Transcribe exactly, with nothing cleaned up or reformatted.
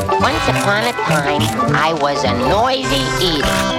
Once upon a time, I was a noisy eater.